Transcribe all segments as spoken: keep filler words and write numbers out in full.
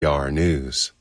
N P R News.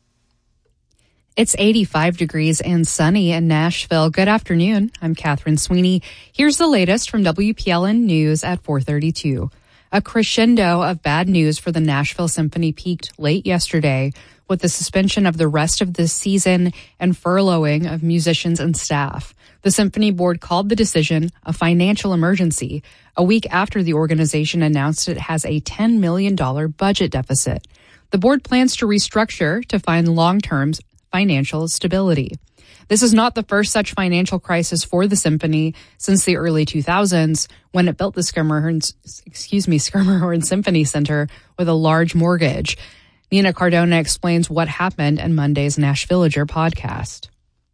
It's eighty-five degrees and sunny in Nashville. Good afternoon. I'm Catherine Sweeney. Here's the latest from W P L N News at four thirty-two. A crescendo of bad news for the Nashville Symphony peaked late yesterday with the suspension of the rest of the season and furloughing of musicians and staff. The Symphony Board called the decision a financial emergency a week after the organization announced it has a ten million dollars budget deficit. The board plans to restructure to find long-term financial stability. This is not the first such financial crisis for the symphony since the early two thousands, when it built the Schermerhorn, excuse me, Schermerhorn Symphony Center with a large mortgage. Nina Cardona explains what happened in Monday's Nashvillager podcast.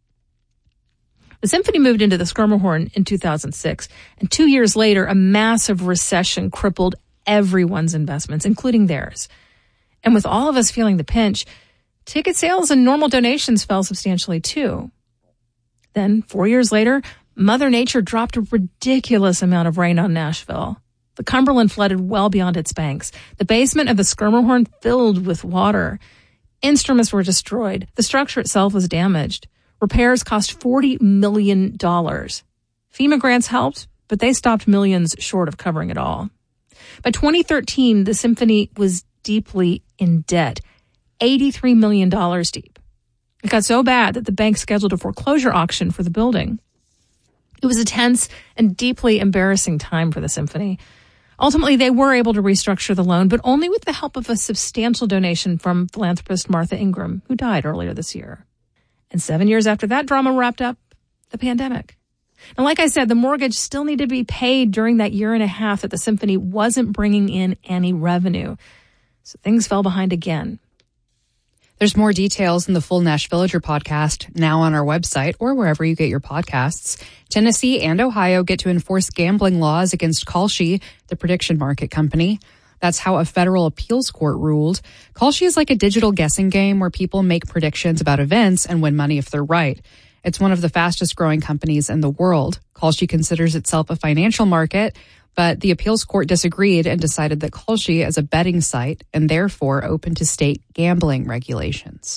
The symphony moved into the Schermerhorn in two thousand six, and two years later, a massive recession crippled everyone's investments, including theirs. And with all of us feeling the pinch, ticket sales and normal donations fell substantially too. Then, four years later, Mother Nature dropped a ridiculous amount of rain on Nashville. The Cumberland flooded well beyond its banks. The basement of the Schermerhorn filled with water. Instruments were destroyed. The structure itself was damaged. Repairs cost forty million dollars. FEMA grants helped, but they stopped millions short of covering it all. By twenty thirteen, the symphony was deeply in debt, eighty-three million dollars deep. It got so bad that the bank scheduled a foreclosure auction for the building. It was a tense and deeply embarrassing time for the symphony. Ultimately, they were able to restructure the loan, but only with the help of a substantial donation from philanthropist Martha Ingram, who died earlier this year. And seven years after that drama wrapped up, the pandemic. And like I said, the mortgage still needed to be paid during that year and a half that the symphony wasn't bringing in any revenue. So things fell behind again. There's more details in the full Nashvillager podcast now on our website or wherever you get your podcasts. Tennessee and Ohio get to enforce gambling laws against Kalshi, the prediction market company. That's how a federal appeals court ruled. Kalshi is like a digital guessing game where people make predictions about events and win money if they're right. It's one of the fastest growing companies in the world. Kalshi considers itself a financial market, but the appeals court disagreed and decided that Kalshi is a betting site and therefore open to state gambling regulations.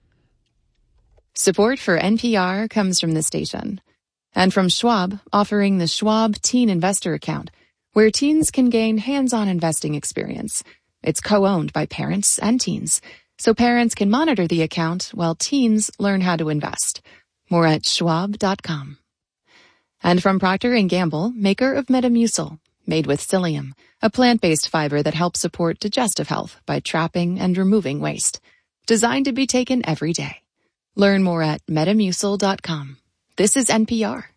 Support for N P R comes from the station and from Schwab, offering the Schwab Teen Investor Account, where teens can gain hands-on investing experience. It's co-owned by parents and teens, so parents can monitor the account while teens learn how to invest. More at schwab dot com. And from Procter and Gamble, maker of Metamucil, made with psyllium, a plant-based fiber that helps support digestive health by trapping and removing waste. Designed to be taken every day. Learn more at metamucil dot com. This is N P R.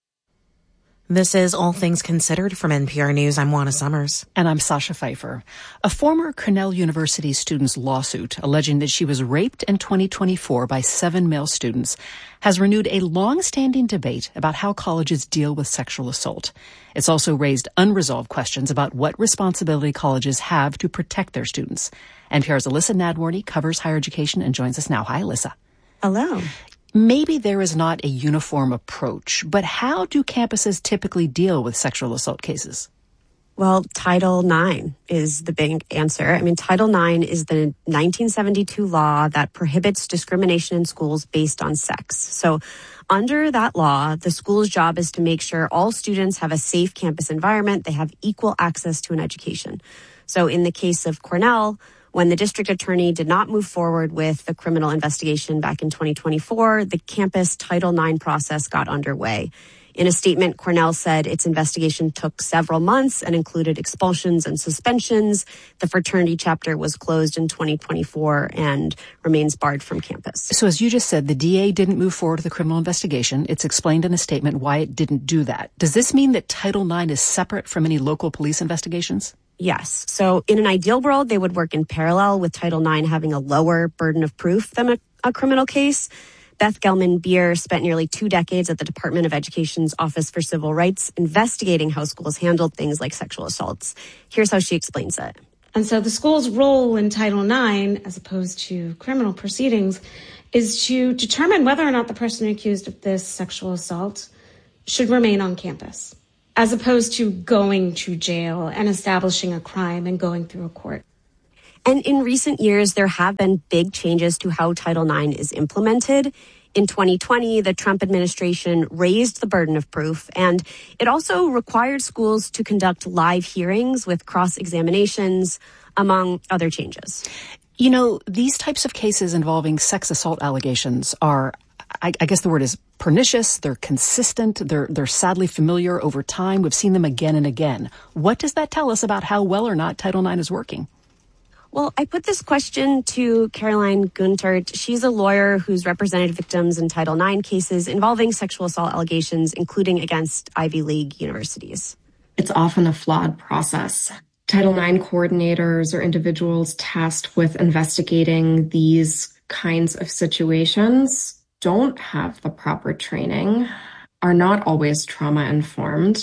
This is All Things Considered from N P R News. I'm Juana Summers. And I'm Sasha Pfeiffer. A former Cornell University student's lawsuit alleging that she was raped in twenty twenty-four by seven male students has renewed a long-standing debate about how colleges deal with sexual assault. It's also raised unresolved questions about what responsibility colleges have to protect their students. N P R's Alyssa Nadworny covers higher education and joins us now. Hi, Alyssa. Hello. Maybe there is not a uniform approach, but how do campuses typically deal with sexual assault cases? Well, Title nine is the big answer. I mean, Title nine is the nineteen seventy-two law that prohibits discrimination in schools based on sex. So under that law, the school's job is to make sure all students have a safe campus environment. They have equal access to an education. So in the case of Cornell, when the district attorney did not move forward with the criminal investigation back in twenty twenty-four, the campus Title nine process got underway. In a statement, Cornell said its investigation took several months and included expulsions and suspensions. The fraternity chapter was closed in twenty twenty-four and remains barred from campus. So as you just said, the D A didn't move forward with the criminal investigation. It's explained in a statement why it didn't do that. Does this mean that Title nine is separate from any local police investigations? Yes. So in an ideal world, they would work in parallel, with Title nine having a lower burden of proof than a, a criminal case. Beth Gelman-Beer spent nearly two decades at the Department of Education's Office for Civil Rights investigating how schools handled things like sexual assaults. Here's how she explains it. And so the school's role in Title nine, as opposed to criminal proceedings, is to determine whether or not the person accused of this sexual assault should remain on campus, as opposed to going to jail and establishing a crime and going through a court. And in recent years, there have been big changes to how Title nine is implemented. In twenty twenty, the Trump administration raised the burden of proof, and it also required schools to conduct live hearings with cross-examinations, among other changes. You know, these types of cases involving sex assault allegations are, I, I guess the word is pernicious, they're consistent, they're, they're sadly familiar over time. We've seen them again and again. What does that tell us about how well or not Title nine is working? Well, I put this question to Caroline Guntert. She's a lawyer who's represented victims in Title nine cases involving sexual assault allegations, including against Ivy League universities. It's often a flawed process. Title nine coordinators or individuals tasked with investigating these kinds of situations don't have the proper training, are not always trauma-informed.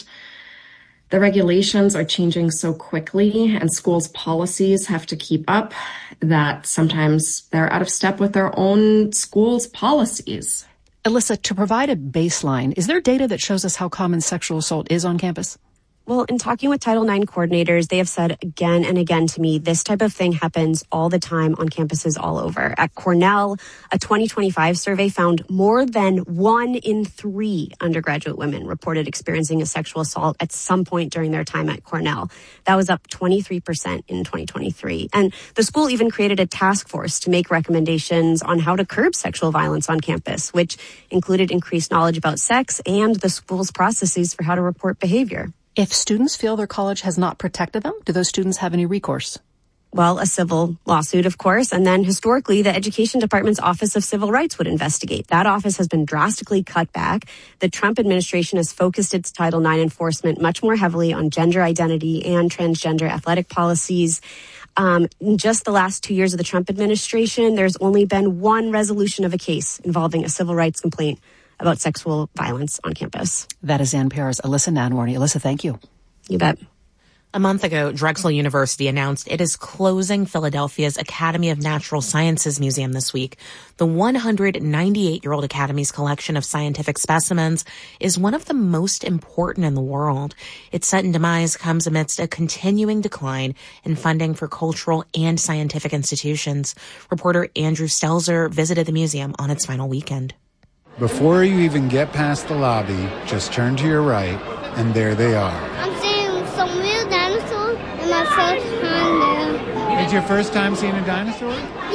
The regulations are changing so quickly and schools' policies have to keep up that sometimes they're out of step with their own school's policies. Alyssa, to provide a baseline, is there data that shows us how common sexual assault is on campus? Well, in talking with Title nine coordinators, they have said again and again to me, this type of thing happens all the time on campuses all over. At Cornell, a twenty twenty-five survey found more than one in three undergraduate women reported experiencing a sexual assault at some point during their time at Cornell. That was up twenty-three percent in twenty twenty-three. And the school even created a task force to make recommendations on how to curb sexual violence on campus, which included increased knowledge about sex and the school's processes for how to report behavior. If students feel their college has not protected them, do those students have any recourse? Well, a civil lawsuit, of course, and then historically, the Education Department's Office of Civil Rights would investigate. That office has been drastically cut back. The Trump administration has focused its Title nine enforcement much more heavily on gender identity and transgender athletic policies. Um, in just the last two years of the Trump administration, there's only been one resolution of a case involving a civil rights complaint about sexual violence on campus. That is N P R's Alyssa Nanwarney. Alyssa, thank you. You bet. A month ago, Drexel University announced it is closing Philadelphia's Academy of Natural Sciences Museum this week. The one hundred ninety-eight-year-old Academy's collection of scientific specimens is one of the most important in the world. Its sudden demise comes amidst a continuing decline in funding for cultural and scientific institutions. Reporter Andrew Stelzer visited the museum on its final weekend. Before you even get past the lobby, just turn to your right, and there they are. I'm seeing some real dinosaurs in my first time there. It's your first time seeing a dinosaur?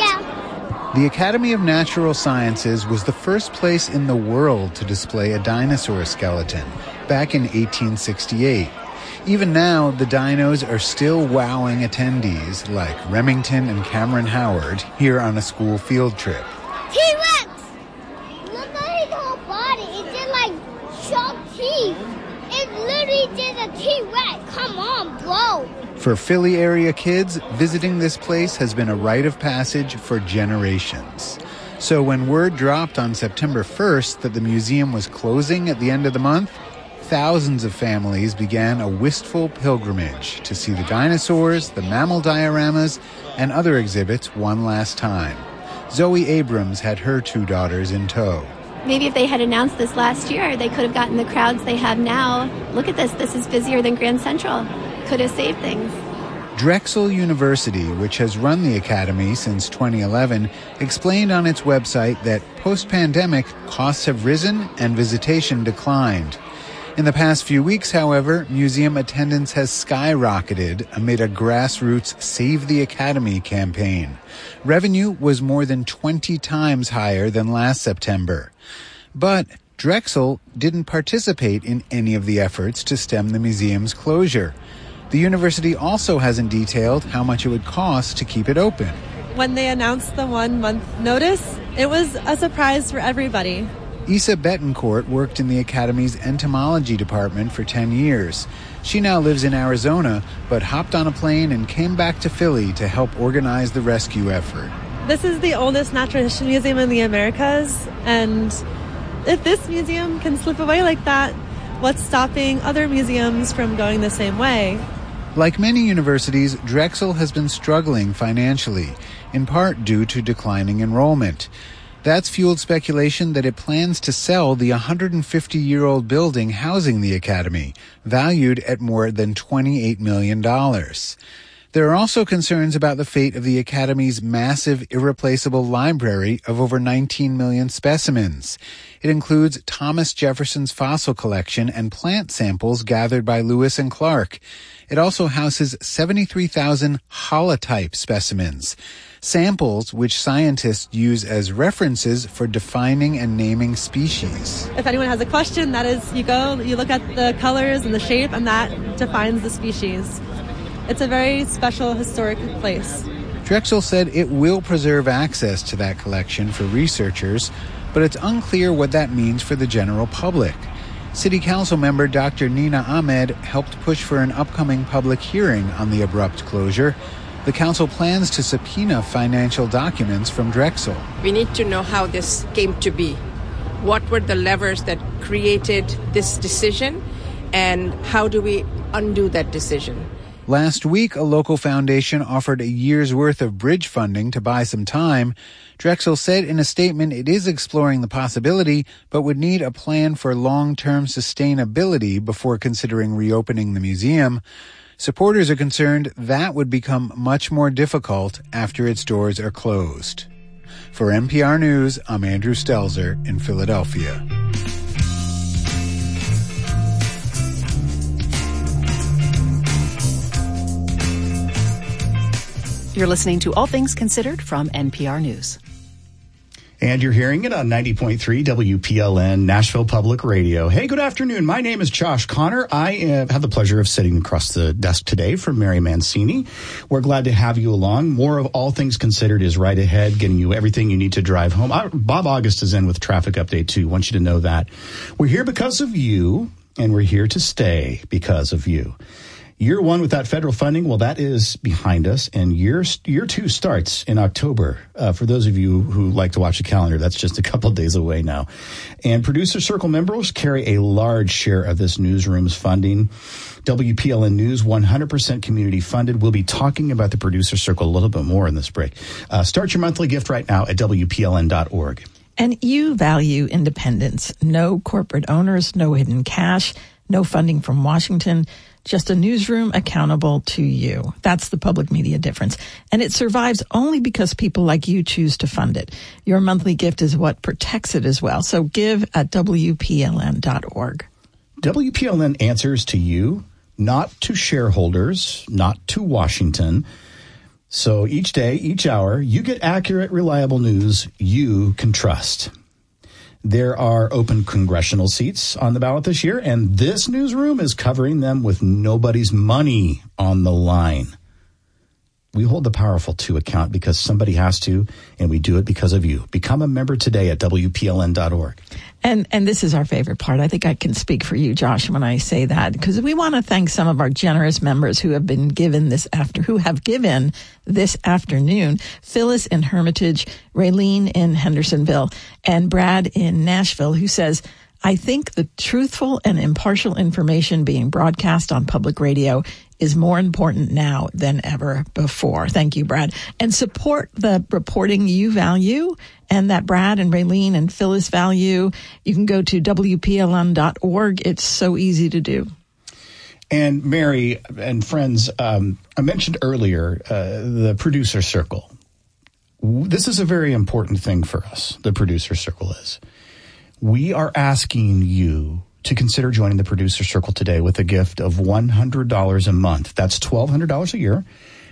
Yeah. The Academy of Natural Sciences was the first place in the world to display a dinosaur skeleton, back in eighteen sixty-eight. Even now, the dinos are still wowing attendees like Remington and Cameron Howard here on a school field trip. T-Rex! Teeth. It literally did a T-Rex. Come on, bro. For Philly area kids, visiting this place has been a rite of passage for generations. So when word dropped on September first that the museum was closing at the end of the month, thousands of families began a wistful pilgrimage to see the dinosaurs, the mammal dioramas, and other exhibits one last time. Zoe Abrams had her two daughters in tow. Maybe if they had announced this last year, they could have gotten the crowds they have now. Look at this. This is busier than Grand Central. Could have saved things. Drexel University, which has run the Academy since twenty eleven, explained on its website that post-pandemic, costs have risen and visitation declined. In the past few weeks, however, museum attendance has skyrocketed amid a grassroots Save the Academy campaign. Revenue was more than twenty times higher than last September. But Drexel didn't participate in any of the efforts to stem the museum's closure. The university also hasn't detailed how much it would cost to keep it open. When they announced the one-month notice, it was a surprise for everybody. Issa Betancourt worked in the Academy's entomology department for ten years. She now lives in Arizona, but hopped on a plane and came back to Philly to help organize the rescue effort. This is the oldest natural history museum in the Americas, and if this museum can slip away like that, what's stopping other museums from going the same way? Like many universities, Drexel has been struggling financially, in part due to declining enrollment. That's fueled speculation that it plans to sell the one hundred fifty-year-old building housing the Academy, valued at more than twenty-eight million dollars. There are also concerns about the fate of the Academy's massive, irreplaceable library of over nineteen million specimens. It includes Thomas Jefferson's fossil collection and plant samples gathered by Lewis and Clark. It also houses seventy-three thousand holotype specimens, samples which scientists use as references for defining and naming species. If anyone has a question, that is, you go, you look at the colors and the shape, and that defines the species. It's a very special historic place. Drexel said it will preserve access to that collection for researchers, but it's unclear what that means for the general public. City Council member Doctor Nina Ahmed helped push for an upcoming public hearing on the abrupt closure. The council plans to subpoena financial documents from Drexel. We need to know how this came to be. What were the levers that created this decision, and how do we undo that decision? Last week, a local foundation offered a year's worth of bridge funding to buy some time. Drexel said in a statement it is exploring the possibility, but would need a plan for long-term sustainability before considering reopening the museum. Supporters are concerned that would become much more difficult after its doors are closed. For N P R News, I'm Andrew Stelzer in Philadelphia. You're listening to All Things Considered from N P R News. And you're hearing it on ninety point three W P L N, Nashville Public Radio. Hey, good afternoon. My name is Josh Connor. I uh, have the pleasure of sitting across the desk today from Mary Mancini. We're glad to have you along. More of All Things Considered is right ahead, getting you everything you need to drive home. Uh, Bob August is in with Traffic Update, too. Want you to know that. We're here because of you, and we're here to stay because of you. Year one without federal funding, well, that is behind us, and year year two starts in October. Uh, for those of you who like to watch the calendar, that's just a couple of days away now. And Producer Circle members carry a large share of this newsroom's funding. W P L N News, one hundred percent community funded. We'll be talking about the Producer Circle a little bit more in this break. Uh, start your monthly gift right now at W P L N dot org. And you value independence. No corporate owners, no hidden cash, no funding from Washington. Just a newsroom accountable to you. That's the public media difference. And it survives only because people like you choose to fund it. Your monthly gift is what protects it as well. So give at W P L N dot org. W P L N answers to you, not to shareholders, not to Washington. So each day, each hour, you get accurate, reliable news you can trust. There are open congressional seats on the ballot this year, and this newsroom is covering them with nobody's money on the line. We hold the powerful to account because somebody has to, and we do it because of you. Become a member today at W P L N dot org. And and this is our favorite part. I think I can speak for you, Josh, when I say that, because we want to thank some of our generous members who have been given this after, who have given this afternoon. Phyllis in Hermitage, Raylene in Hendersonville, and Brad in Nashville, who says, I think the truthful and impartial information being broadcast on public radio is more important now than ever before. Thank you, Brad. And support the reporting you value and that Brad and Raylene and Phyllis value. You can go to W P L N dot org. It's so easy to do. And Mary and friends, um, I mentioned earlier uh, the Producer Circle. This is a very important thing for us, the Producer Circle is. We are asking you to consider joining the Producer Circle today with a gift of one hundred dollars a month. That's twelve hundred dollars a year.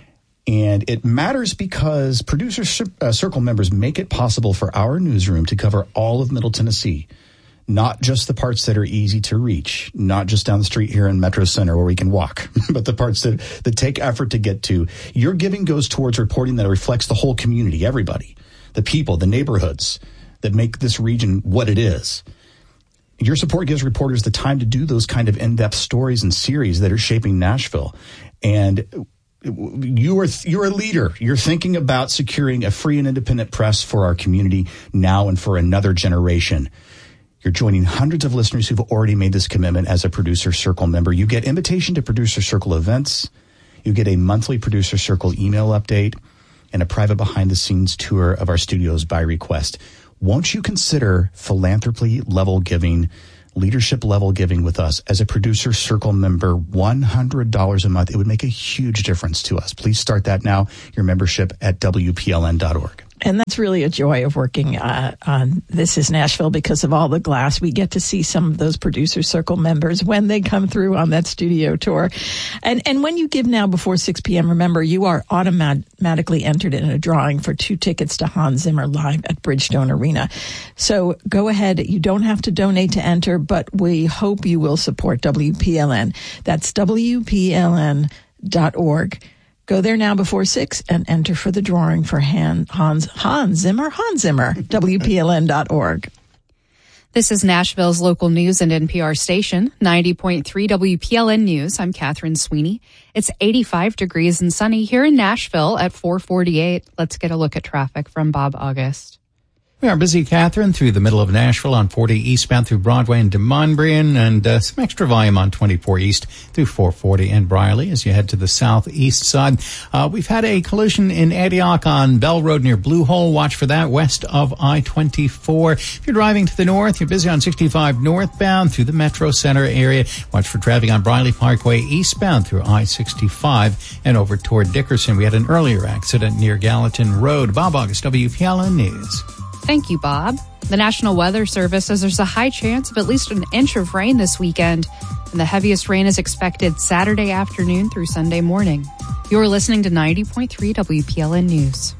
And it matters because Producer Circle members make it possible for our newsroom to cover all of Middle Tennessee, not just the parts that are easy to reach, not just down the street here in Metro Center where we can walk, but the parts that, that take effort to get to. Your giving goes towards reporting that reflects the whole community, everybody, the people, the neighborhoods that make this region what it is. Your support gives reporters the time to do those kind of in-depth stories and series that are shaping Nashville. And you are you're a leader. You're thinking about securing a free and independent press for our community now and for another generation. You're joining hundreds of listeners who've already made this commitment as a Producer Circle member. You get invitation to Producer Circle events. You get a monthly Producer Circle email update and a private behind-the-scenes tour of our studios by request. Won't you consider philanthropy level giving leadership level giving with us as a Producer Circle member, one hundred dollars a month. It would make a huge difference to us. Please start that now, your membership at W P L N dot org. And that's really a joy of working uh, on This Is Nashville because of all the glass. We get to see some of those Producer Circle members when they come through on that studio tour. And and when you give now before six p.m., remember, you are automatically entered in a drawing for two tickets to Hans Zimmer live at Bridgestone Arena. So go ahead. You don't have to donate to enter, but we hope you will support W P L N. That's W P L N dot org. Go there now before six and enter for the drawing for Han, Hans, Hans Zimmer, Hans Zimmer, W P L N dot org. This is Nashville's local news and N P R station, ninety point three W P L N News. I'm Catherine Sweeney. It's eighty-five degrees and sunny here in Nashville at four forty-eight. Let's get a look at traffic from Bob August. We are busy, Catherine, through the middle of Nashville on forty eastbound through Broadway and DeMonbrian, and uh, some extra volume on twenty-four east through four forty and Briley as you head to the southeast side. Uh, we've had a collision in Antioch on Bell Road near Blue Hole. Watch for that west of I twenty-four. If you're driving to the north, you're busy on sixty-five northbound through the Metro Center area. Watch for traffic on Briley Parkway eastbound through I sixty-five and over toward Dickerson. We had an earlier accident near Gallatin Road. Bob August, W P L N News. Thank you, Bob. The National Weather Service says there's a high chance of at least an inch of rain this weekend, and the heaviest rain is expected Saturday afternoon through Sunday morning. You're listening to ninety point three W P L N News.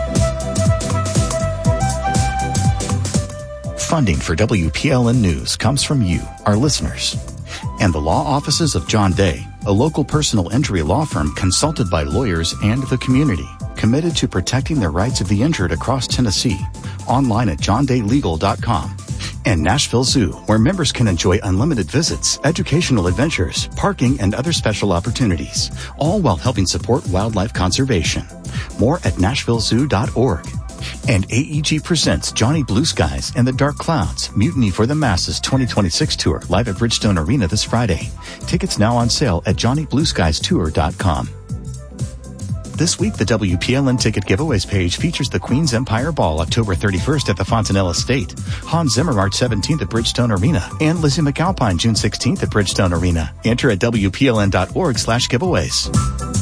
Funding for W P L N News comes from you, our listeners, and the law offices of John Day, a local personal injury law firm consulted by lawyers and the community, committed to protecting the rights of the injured across Tennessee. Online at john day legal dot com. And Nashville Zoo, where members can enjoy unlimited visits, educational adventures, parking, and other special opportunities, all while helping support wildlife conservation. More at nashville zoo dot org. And A E G presents Johnny Blue Skies and the Dark Clouds, Mutiny for the Masses twenty twenty-six tour, live at Bridgestone Arena this Friday. Tickets now on sale at johnny blue skies tour dot com. This week, the W P L N ticket giveaways page features the Queen's Empire Ball October thirty-first at the Fontanelle Estate, Hans Zimmer March seventeenth at Bridgestone Arena, and Lizzie McAlpine June sixteenth at Bridgestone Arena. Enter at W P L N dot org slash giveaways.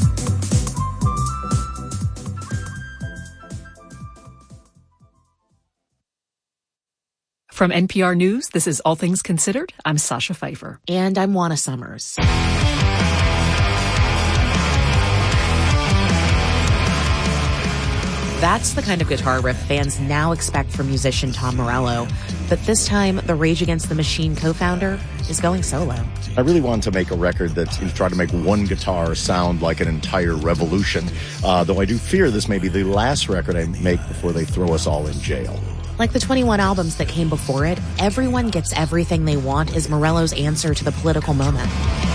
From N P R News, this is All Things Considered. I'm Sasha Pfeiffer. And I'm Juana Summers. That's the kind of guitar riff fans now expect from musician Tom Morello. But this time, the Rage Against the Machine co-founder is going solo. I really wanted to make a record that tried to make one guitar sound like an entire revolution, uh, though I do fear this may be the last record I make before they throw us all in jail. Like the twenty-one albums that came before it, Everyone Gets Everything They Want is Morello's answer to the political moment.